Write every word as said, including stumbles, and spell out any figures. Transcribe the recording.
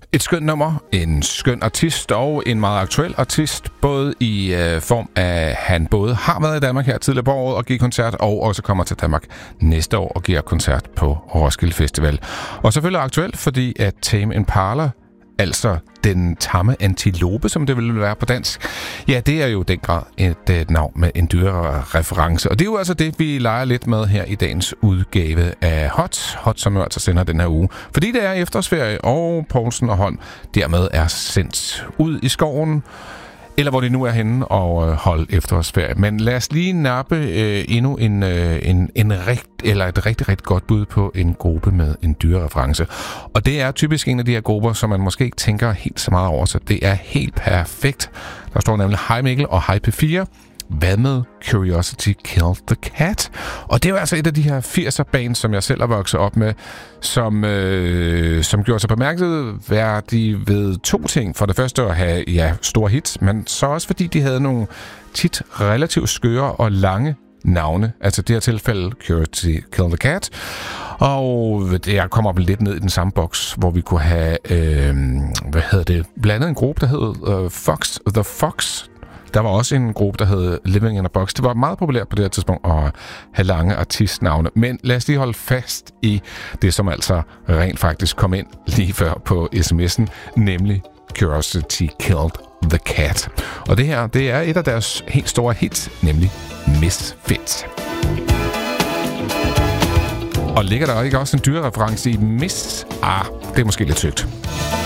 Et skønt nummer, en skøn artist og en meget aktuel artist, både i øh, form af, at han både har været i Danmark her tidligere på året og giver koncert, og også kommer til Danmark næste år og giver koncert på Roskilde Festival. Og selvfølgelig aktuelt, fordi at Tame Impala, altså den tamme antilope, som det ville være på dansk, ja, det er jo den grad et, et navn med en dyrere reference. Og det er jo altså det, vi leger lidt med her i dagens udgave af Hot. Hot, som jo altså sender den her uge. Fordi det er efterårsferie, og Poulsen og Holm dermed er sendt ud i skoven, eller hvor de nu er henne og øh, holde efterårsferie. Men lad os lige nappe øh, endnu en, øh, en, en rigt, eller et rigtig, rigtig godt bud på en gruppe med en dyrereference. Og det er typisk en af de her grupper, som man måske ikke tænker helt så meget over, så det er helt perfekt. Der står nemlig Hej Mikkel og Hej P fire. Hvad med Curiosity Killed the Cat? Og det er jo altså et af de her firser bands, som jeg selv har vokset op med, som, øh, som gjorde sig bemærkelsesværdige ved to ting. For det første at have ja, store hits, men så også fordi de havde nogle tit relativt skøre og lange navne. Altså det her tilfælde Curiosity Killed the Cat. Og jeg kommer op lidt ned i den samme boks, hvor vi kunne have, øh, hvad hedder det, blandt andet en gruppe, der hed øh, Fox the Fox. Der var også en gruppe, der hed Living in a Box. Det var meget populært på det her tidspunkt at have lange artistnavne. Men lad os lige holde fast i det, som altså rent faktisk kom ind lige før på sms'en, nemlig Curiosity Killed the Cat. Og det her, det er et af deres helt store hits, nemlig Misfits. Og ligger der ikke også en dyrereference i Miss? Ah, det er måske lidt søgt.